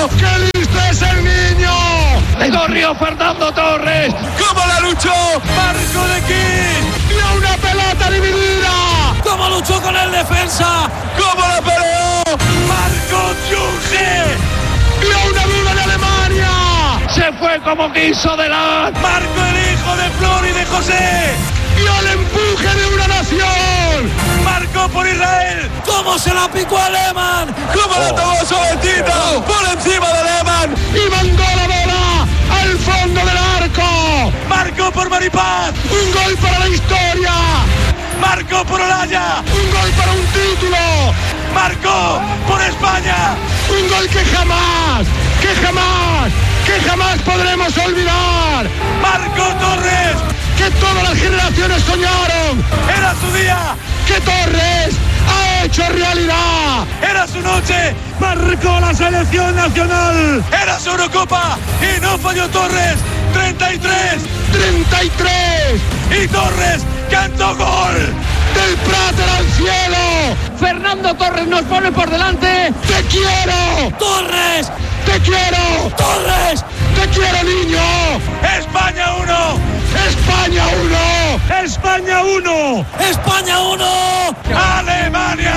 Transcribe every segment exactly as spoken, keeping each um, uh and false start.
¡Qué listo es el niño! Le corrió Fernando Torres. ¡Cómo la luchó! Marco de King. ¡Vio una pelota dividida! ¡Cómo luchó con el defensa! ¡Cómo la peleó! ¡Marco Junge! ¡Vio una duda en Alemania! Se fue como quiso de la... Marco, el hijo de Flor y de José. ¡Vio el empuje de una nación! ¡Marco por Israel! ¿Cómo se la picó a Lehmann? ¡Cómo oh. la tomó suavecita! Oh. ¡Por encima de Lehmann! ¡Y mandó la bola al fondo del arco! ¡Marco por Maripaz! ¡Un gol para la historia! ¡Marco por Olaya! ¡Un gol para un título! ¡Marco por España! ¡Un gol que jamás, que jamás, que jamás podremos olvidar! ¡Marco Torres! ¡Que todas las generaciones soñaron! ¡Era su día! ¡Que Torres ha hecho realidad! ¡Era su noche! ¡Marcó la selección nacional! ¡Era su Eurocopa! ¡Y no falló Torres! ¡treinta y tres! ¡treinta y tres! ¡Y Torres cantó gol! ¡Del Prater al cielo! ¡Fernando Torres nos pone por delante! ¡Te quiero! ¡Torres! ¡Te quiero! ¡Torres! ¡Te quiero, niño! ¡España uno! ¡España uno! ¡España uno! ¡España uno! ¡Alemania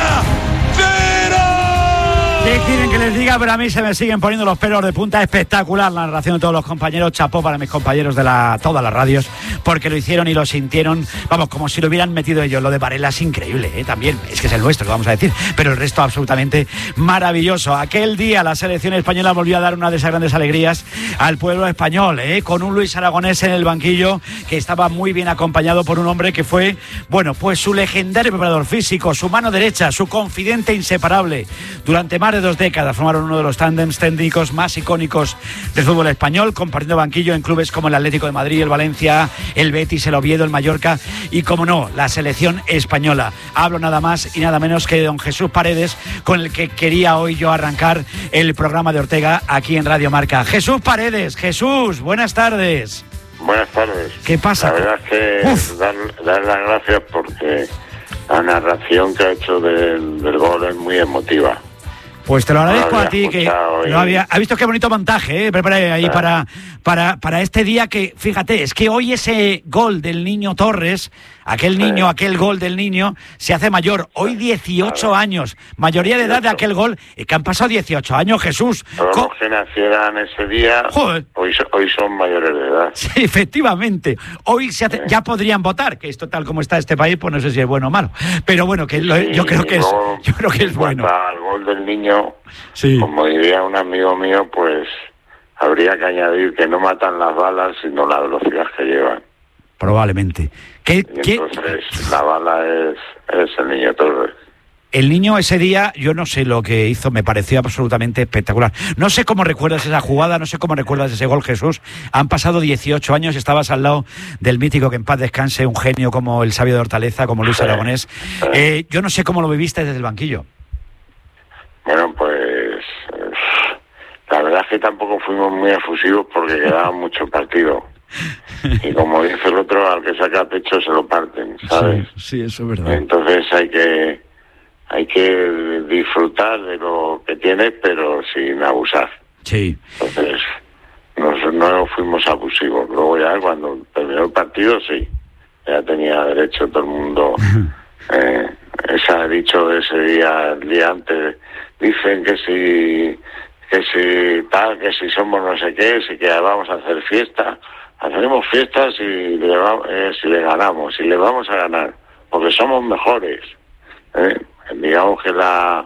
cero! ¿Qué quieren que les diga? Pero a mí se me siguen poniendo los pelos de punta. Espectacular la narración de todos los compañeros. Chapó para mis compañeros de la, todas las radios, porque lo hicieron y lo sintieron, vamos, como si lo hubieran metido ellos. Lo de Varela es increíble, ¿eh? También, es que es el nuestro, vamos a decir, pero el resto absolutamente maravilloso. Aquel día la selección española volvió a dar una de esas grandes alegrías al pueblo español, ¿eh? Con un Luis Aragonés en el banquillo, que estaba muy bien acompañado por un hombre que fue, bueno, pues su legendario preparador físico, su mano derecha, su confidente inseparable. Durante más de dos décadas formaron uno de los tándems técnicos más icónicos del fútbol español, compartiendo banquillo en clubes como el Atlético de Madrid, el Valencia, el Betis, el Oviedo, el Mallorca y, como no, la selección española. Hablo nada más y nada menos que de don Jesús Paredes, con el que quería hoy yo arrancar el programa de Ortega aquí en Radio Marca. Jesús Paredes, Jesús, buenas tardes. Buenas tardes. ¿Qué pasa? La verdad es que dar, dar las gracias porque la narración que ha hecho del, del gol es muy emotiva. Pues te lo agradezco no a ti, que no había... ¿Has visto qué bonito montaje, eh? Preparé ahí ah. para, para, para este día que, fíjate, es que hoy ese gol del niño Torres, aquel niño, sí. aquel gol del niño, se hace mayor. Hoy dieciocho claro. años, mayoría de edad de aquel gol, y que han pasado dieciocho años, Jesús. Todos los que nacieran ese día, hoy, hoy son mayores de edad. Sí, efectivamente. Hoy se hace, sí. ya podrían votar, que esto tal como está este país, pues no sé si es bueno o malo. Pero bueno, que lo, sí, yo creo que es, yo creo que es bueno. El gol del niño, sí. como diría un amigo mío, pues habría que añadir que no matan las balas, sino la velocidad que llevan. Probablemente. ¿Qué, y ¿qué? Entonces la bala es, es el niño Torres. El niño ese día, yo no sé lo que hizo, me pareció absolutamente espectacular. No sé cómo recuerdas esa jugada, no sé cómo recuerdas ese gol, Jesús. Han pasado dieciocho años, estabas al lado del mítico, que en paz descanse, un genio como el sabio de Hortaleza, como Luis Aragonés. Eh, yo no sé cómo lo viviste desde el banquillo. Bueno, pues la verdad es que tampoco fuimos muy efusivos porque quedaba mucho partido. Y como dice el otro, al que saca pecho se lo parten, ¿sabes? Sí, sí, eso es verdad. Entonces hay que hay que disfrutar de lo que tienes, pero sin abusar. Sí. Entonces no, no fuimos abusivos. Luego ya cuando terminó el partido, sí, ya tenía derecho todo el mundo. eh, ese ha dicho ese día, el día antes, dicen que si que si tal, que si somos no sé qué, si que vamos a hacer fiesta. Hacemos fiestas si le, va, eh, si le ganamos, si le vamos a ganar, porque somos mejores. ¿eh? Digamos que la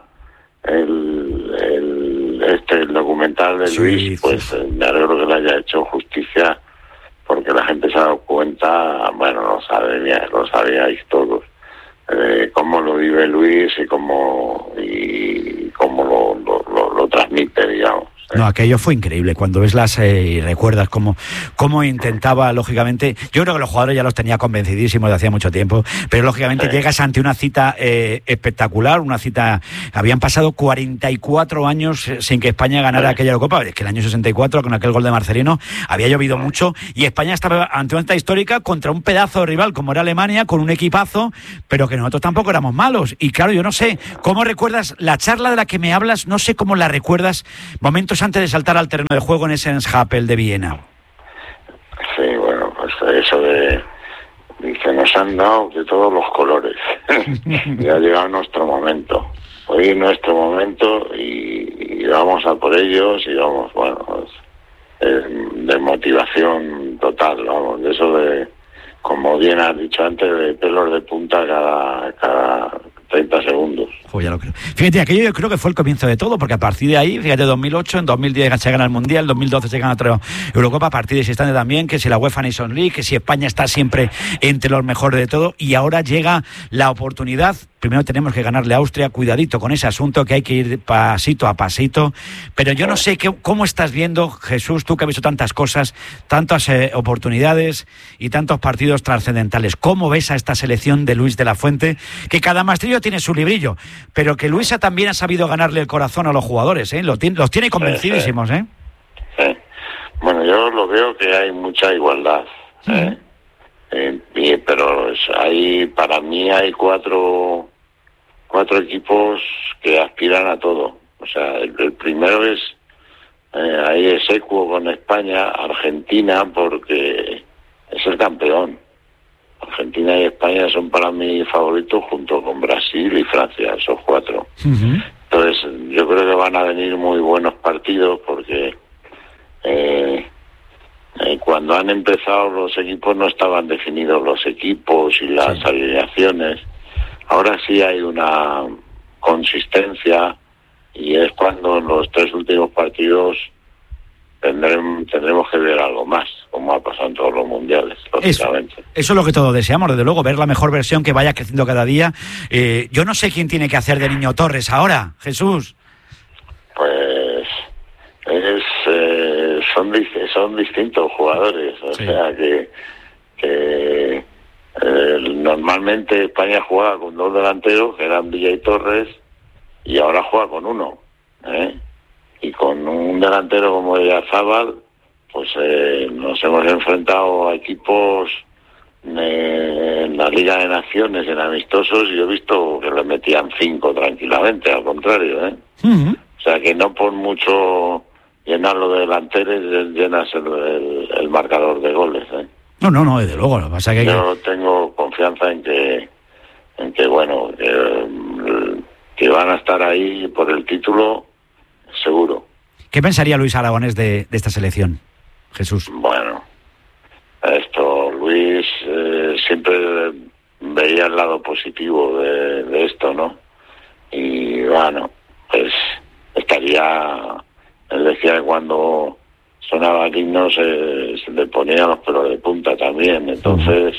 el, el este el documental de Luis, sí, pues sí. Eh, me alegro que le haya hecho justicia, porque la gente se ha dado cuenta, bueno, lo sabía, lo sabíais todos, eh, cómo lo vive Luis y cómo y cómo lo, lo, lo, lo transmite, digamos. No, aquello fue increíble. Cuando ves las eh, y recuerdas cómo, cómo intentaba, lógicamente, yo creo que los jugadores ya los tenía convencidísimos de hacía mucho tiempo, pero lógicamente sí. llegas ante una cita eh, espectacular, una cita, habían pasado cuarenta y cuatro años sin que España ganara sí. aquella Eurocopa. Es que el año sesenta y cuatro, con aquel gol de Marcelino, había llovido mucho y España estaba ante una cita histórica contra un pedazo de rival como era Alemania, con un equipazo, pero que nosotros tampoco éramos malos. Y claro, yo no sé, ¿cómo recuerdas la charla de la que me hablas? No sé cómo la recuerdas, momentos antes de saltar al terreno de juego en ese Enschapel de Viena. Sí, bueno, pues eso de, de que nos han dado de todos los colores. Ya ha llegado nuestro momento. Hoy es nuestro momento y, y vamos a por ellos y vamos, bueno, es, es de motivación total, vamos, de eso de, como bien has dicho antes, de pelos de punta cada, cada treinta segundos. Oh, ya lo creo. Fíjate, aquello yo creo que fue el comienzo de todo, porque a partir de ahí, fíjate, dos mil ocho, en dos mil diez se gana el Mundial, en dos mil doce se gana otra Eurocopa, a partir de ese instante también, que si la UEFA Nations League, que si España está siempre entre los mejores de todo, y ahora llega la oportunidad. Primero tenemos que ganarle a Austria, cuidadito con ese asunto, que hay que ir pasito a pasito, pero yo no sé qué, cómo estás viendo, Jesús, tú que has visto tantas cosas, tantas eh, oportunidades y tantos partidos trascendentales, ¿cómo ves a esta selección de Luis de la Fuente? Que cada maestrillo tiene su librillo, pero que Luisa también ha sabido ganarle el corazón a los jugadores, ¿eh? Los, los tiene convencidísimos, ¿eh? Sí. Bueno, yo lo veo que hay mucha igualdad, ¿eh? Eh, y, pero hay, para mí hay cuatro... cuatro equipos que aspiran a todo. O sea, el, el primero es eh, ahí es equo con España, Argentina, porque es el campeón. Argentina y España son para mí favoritos junto con Brasil y Francia, esos cuatro. Uh-huh. Entonces, yo creo que van a venir muy buenos partidos porque eh, eh, cuando han empezado los equipos no estaban definidos los equipos y las sí. alineaciones. Ahora sí hay una consistencia y es cuando en los tres últimos partidos tendremos, tendremos que ver algo más, como ha pasado en todos los mundiales, lógicamente. Eso, eso es lo que todos deseamos, desde luego, ver la mejor versión que vaya creciendo cada día. Eh, yo no sé quién tiene que hacer de Niño Torres ahora, Jesús. Pues es, eh, son, son distintos jugadores, o sí. sea que... que Eh, normalmente España juega con dos delanteros, que eran Villa y Torres, y ahora juega con uno, ¿eh? Y con un delantero como Oyarzábal, pues eh, nos hemos enfrentado a equipos eh, en la Liga de Naciones, en amistosos, y yo he visto que le metían cinco tranquilamente, al contrario, ¿eh? Uh-huh. O sea que no por mucho llenarlo de delanteros llenas el, el, el marcador de goles, ¿eh? No, no, no, desde luego. Lo que pasa es que yo tengo confianza en que, en que bueno, que, que van a estar ahí por el título, seguro. ¿Qué pensaría Luis Aragonés de, de esta selección, Jesús? Bueno, esto, Luis eh, siempre veía el lado positivo de, de esto, ¿no? Y bueno, pues estaría, él decía que cuando sonaba el himno se, se le ponían los pelos de punta también, entonces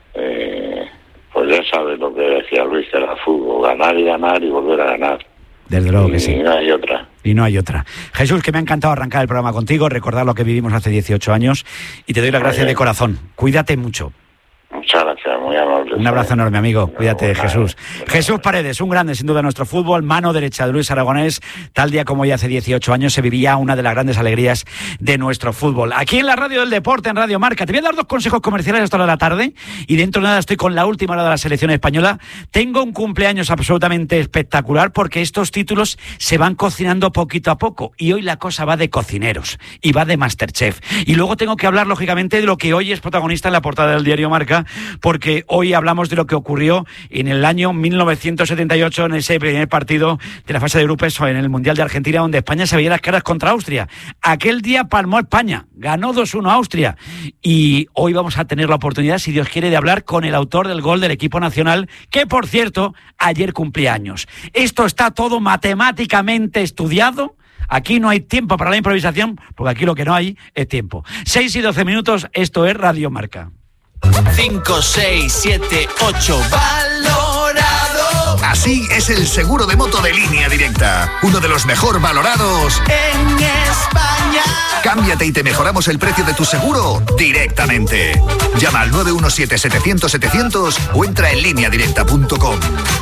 eh, pues ya sabes lo que decía Luis, que era fútbol, ganar y ganar y volver a ganar. Desde luego y, que sí. Y no hay otra. Y no hay otra. Jesús, que me ha encantado arrancar el programa contigo, recordar lo que vivimos hace dieciocho años y te doy las gracias de corazón. Cuídate mucho. Muchas gracias, muy amable. Un abrazo enorme, amigo. Cuídate, bueno, Jesús. Bueno, Jesús Paredes, un grande sin duda de nuestro fútbol, mano derecha de Luis Aragonés. Tal día como hoy hace dieciocho años se vivía una de las grandes alegrías de nuestro fútbol. Aquí en la Radio del Deporte, en Radio Marca. Te voy a dar dos consejos comerciales a esta hora de la tarde y dentro de nada estoy con la última hora de la selección española. Tengo un cumpleaños absolutamente espectacular porque estos títulos se van cocinando poquito a poco y hoy la cosa va de cocineros y va de Masterchef. Y luego tengo que hablar, lógicamente, de lo que hoy es protagonista en la portada del diario Marca, porque hoy hablamos de lo que ocurrió en el año mil novecientos setenta y ocho en ese primer partido de la fase de grupos en el Mundial de Argentina, donde España se veía las caras contra Austria. Aquel día palmó España, ganó dos uno a Austria y hoy vamos a tener la oportunidad, si Dios quiere, de hablar con el autor del gol del equipo nacional, que por cierto ayer cumplía años. Esto está todo matemáticamente estudiado. Aquí no hay tiempo para la improvisación, porque aquí lo que no hay es tiempo. seis y doce minutos, esto es Radio Marca. cinco, seis, siete, ocho, valorado. Así es el seguro de moto de Línea Directa, uno de los mejor valorados en España. Cámbiate y te mejoramos el precio de tu seguro directamente. Llama al nueve uno siete, setecientos, setecientos o entra en línea directa punto com.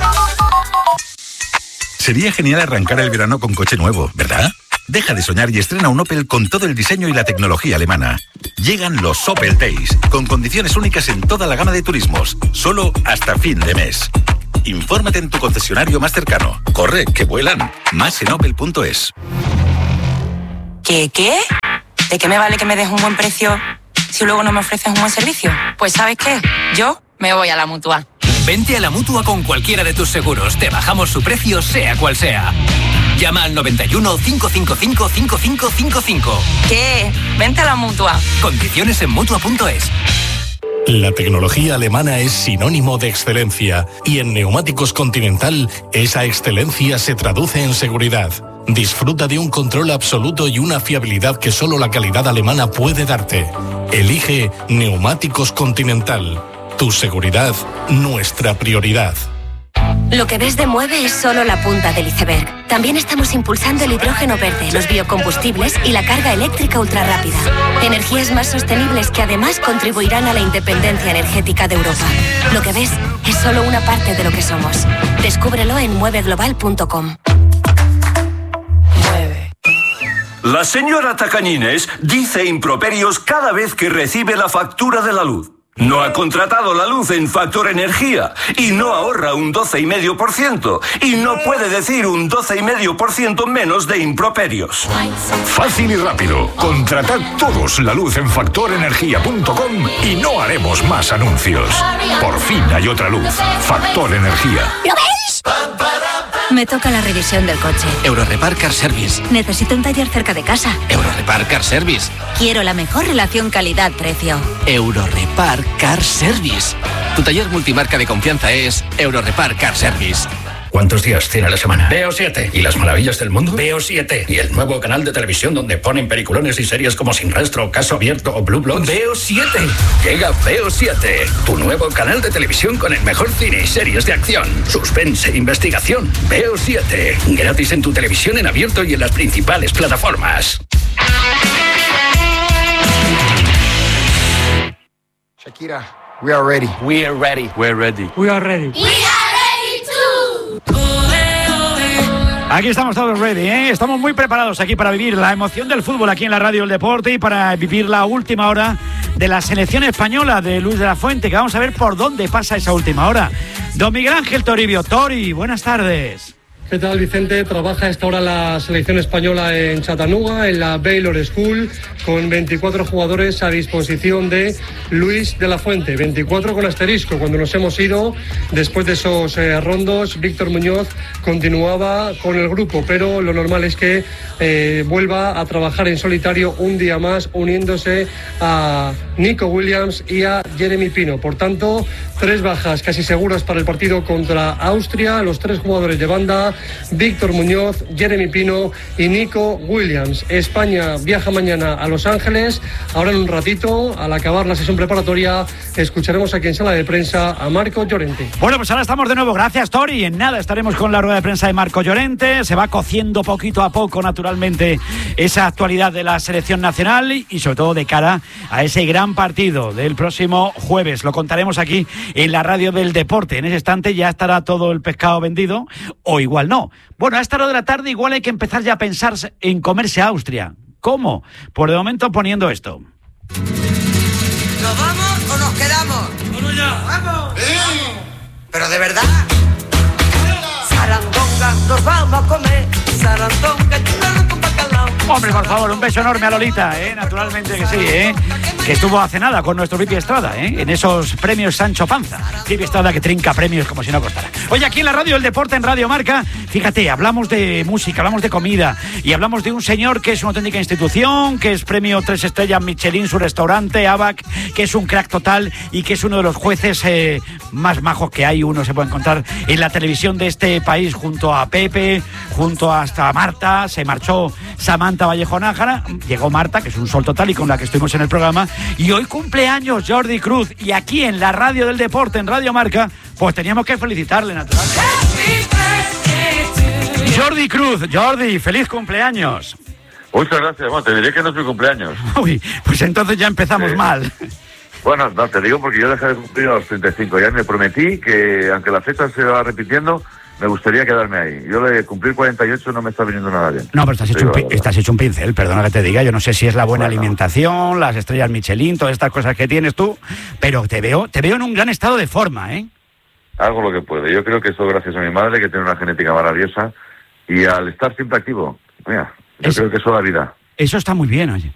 Sería genial arrancar el verano con coche nuevo, ¿verdad? Deja de soñar y estrena un Opel con todo el diseño y la tecnología alemana. Llegan los Opel Days, con condiciones únicas en toda la gama de turismos, solo hasta fin de mes. Infórmate en tu concesionario más cercano. Corre, que vuelan. Más en opel punto es. ¿Qué, qué? ¿De qué me vale que me des un buen precio si luego no me ofreces un buen servicio? Pues ¿sabes qué? Yo me voy a la Mutua. Vente a la Mutua con cualquiera de tus seguros. Te bajamos su precio, sea cual sea. Llama al noventa y uno, cinco cinco cinco, cinco cinco cinco cinco. ¿Qué? Vente a la Mutua. Condiciones en Mutua punto es. La tecnología alemana es sinónimo de excelencia y en Neumáticos Continental esa excelencia se traduce en seguridad. Disfruta de un control absoluto y una fiabilidad que solo la calidad alemana puede darte. Elige Neumáticos Continental. Tu seguridad, nuestra prioridad. Lo que ves de Mueve es solo la punta del iceberg. También estamos impulsando el hidrógeno verde, los biocombustibles y la carga eléctrica ultrarrápida. Energías más sostenibles que además contribuirán a la independencia energética de Europa. Lo que ves es solo una parte de lo que somos. Descúbrelo en mueve global punto com. La señora Tacañines dice improperios cada vez que recibe la factura de la luz. No ha contratado la luz en Factor Energía y no ahorra un doce coma cinco por ciento y no puede decir un doce coma cinco por ciento menos de improperios. Fácil y rápido. Contratad todos la luz en factor energía punto com y no haremos más anuncios. Por fin hay otra luz. Factor Energía. ¿Lo veis? Me toca la revisión del coche. Eurorepar Car Service. Necesito un taller cerca de casa. Eurorepar Car Service. Quiero la mejor relación calidad-precio. Eurorepar Car Service. Tu taller multimarca de confianza es Eurorepar Car Service. ¿Cuántos días tiene la semana? Veo siete. ¿Y las maravillas del mundo? Veo siete. ¿Y el nuevo canal de televisión donde ponen peliculones y series como Sin Rastro, Caso Abierto o Blue Bloods? Veo siete. Llega Veo siete. Tu nuevo canal de televisión con el mejor cine y series de acción, suspense, investigación. Veo siete. Gratis en tu televisión en abierto y en las principales plataformas. Shakira, we are ready. We are ready. We're ready. We are ready. We are ready too. Aquí estamos todos ready, ¿eh? Estamos muy preparados aquí para vivir la emoción del fútbol aquí en la Radio del Deporte y para vivir la última hora de la selección española de Luis de la Fuente, que vamos a ver por dónde pasa esa última hora. Don Miguel Ángel Toribio. Tori, buenas tardes. ¿Qué tal, Vicente? Trabaja a esta hora la selección española en Chattanooga, en la Baylor School, con veinticuatro jugadores a disposición de Luis de la Fuente. veinticuatro con asterisco. Cuando nos hemos ido, después de esos eh, rondos, Víctor Muñoz continuaba con el grupo, pero lo normal es que eh, vuelva a trabajar en solitario un día más, uniéndose a Nico Williams y a Jeremy Pino. Por tanto, tres bajas casi seguras para el partido contra Austria. Los tres jugadores de banda: Víctor Muñoz, Jeremy Pino y Nico Williams. España viaja mañana a Los Ángeles. Ahora en un ratito, al acabar la sesión preparatoria, escucharemos aquí en sala de prensa a Marco Llorente. Bueno, pues ahora estamos de nuevo. Gracias, Tori. En nada estaremos con la rueda de prensa de Marco Llorente. Se va cociendo poquito a poco, naturalmente, esa actualidad de la selección nacional y sobre todo de cara a ese gran partido del próximo jueves. Lo contaremos aquí en la Radio del Deporte. En ese instante ya estará todo el pescado vendido, o igual no. Bueno, a esta hora de la tarde igual hay que empezar ya a pensar en comerse a Austria. ¿Cómo? Por de momento poniendo esto. ¿Nos vamos o nos quedamos? ¡Vamos ya! ¡Vamos! ¿Eh? ¿Pero de verdad? Sarandonga, nos vamos a comer. Sarandonga, chulado con bacalao. Hombre, por favor, un beso enorme a Lolita, ¿eh? Naturalmente que sí, ¿eh? Que estuvo hace nada con nuestro Pipi Estrada, ¿eh? En esos premios Sancho Panza. Pipi Estrada que trinca premios como si no costara. Oye, aquí en la Radio del Deporte, en Radio Marca, fíjate, hablamos de música, hablamos de comida y hablamos de un señor que es una auténtica institución, que es premio tres estrellas Michelin, su restaurante, Abac, que es un crack total y que es uno de los jueces eh, más majos que hay. Uno se puede encontrar en la televisión de este país junto a Pepe, junto hasta Marta. Se marchó Samantha Vallejo Nájara, llegó Marta, que es un sol total y con la que estuvimos en el programa, y hoy cumpleaños Jordi Cruz, y aquí en la Radio del Deporte, en Radio Marca, pues teníamos que felicitarle, naturalmente. Jordi Cruz. Jordi, feliz cumpleaños. Muchas gracias. Bueno, te diré que no es mi cumpleaños. Uy, pues entonces ya empezamos sí. mal. Bueno, no, te digo porque yo dejé de cumplir a los treinta y cinco. Ya me prometí que, aunque la fecha se va repitiendo, me gustaría quedarme ahí. Yo de cumplir cuarenta y ocho no me está viniendo nada bien. No, pero estás hecho, un, estás hecho un pincel, perdona que te diga. Yo no sé si es la buena bueno. alimentación, las estrellas Michelin, todas estas cosas que tienes tú, pero te veo, te veo en un gran estado de forma, ¿eh? Hago lo que puedo. Yo creo que eso gracias a mi madre, que tiene una genética maravillosa, y al estar siempre activo. Mira, yo es, creo que eso da vida. Eso está muy bien, oye.